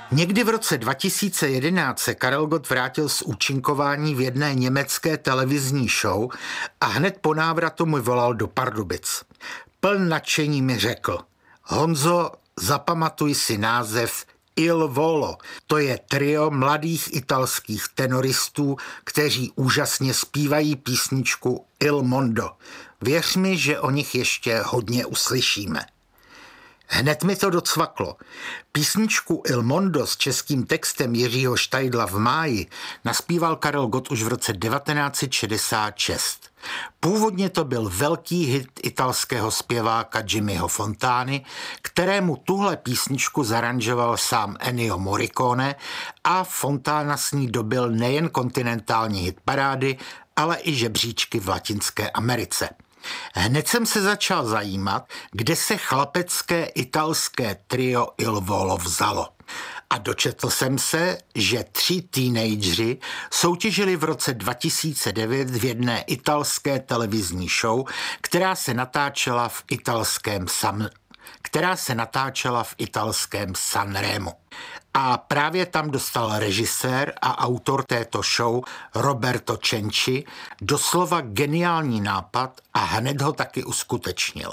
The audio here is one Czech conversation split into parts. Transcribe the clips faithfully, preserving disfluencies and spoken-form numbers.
Někdy v roce dva tisíce jedenáct se Karel Gott vrátil z účinkování v jedné německé televizní show a hned po návratu mi volal do Pardubic. Pln nadšení mi řekl: Honzo, zapamatuj si název Il Volo. To je trio mladých italských tenoristů, kteří úžasně zpívají písničku Il Mondo. Věř mi, že o nich ještě hodně uslyšíme. Hned mi to docvaklo. Písničku Il Mondo s českým textem Jiřího Štajdla v máji naspíval Karel Gott už v roce devatenáct set šedesát šest. Původně to byl velký hit italského zpěváka Jimmyho Fontány, kterému tuhle písničku zaranžoval sám Ennio Morricone a Fontana s ní dobil nejen kontinentální hitparády, ale i žebříčky v Latinské Americe. Hned jsem se začal zajímat, kde se chlapecké italské trio Il Volo vzalo. A dočetl jsem se, že tři teenageři soutěžili v roce dva tisíce devět v jedné italské televizní show, která se natáčela v italském Sam... která se natáčela v italském Sanremu. A právě tam dostal režisér a autor této show Roberto Cenci doslova geniální nápad a hned ho taky uskutečnil.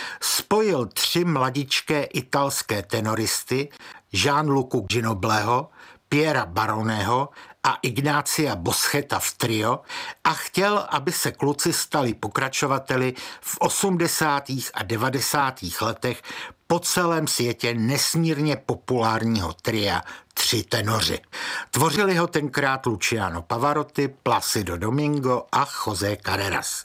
Spojil tři mladičké italské tenoristy, Gianlucu Ginobleho, Piera Baroneho a Ignácia Boscheta v trio a chtěl, aby se kluci stali pokračovateli v osmdesátých a devadesátých letech po celém světě nesmírně populárního tria Tři tenoři. Tvořili ho tenkrát Luciano Pavarotti, Placido Domingo a José Carreras.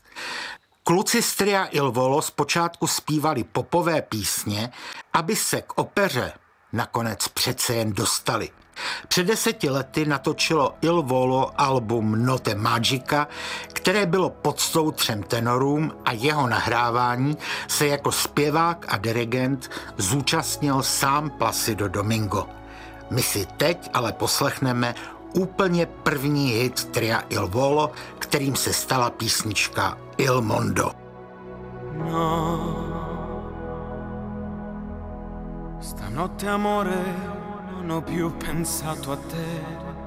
Kluci z tria Il Volo zpočátku zpívali popové písně, aby se k opeře nakonec přece jen dostali. Před deseti lety natočilo Il Volo album Notte Magica, které bylo poctou třem tenorům a jeho nahrávání se jako zpěvák a dirigent zúčastnil sám Placido Domingo. My si teď ale poslechneme úplně první hit tria Il Volo, kterým se stala písnička Il Mondo. No, stanotte amore non ho più pensato a te.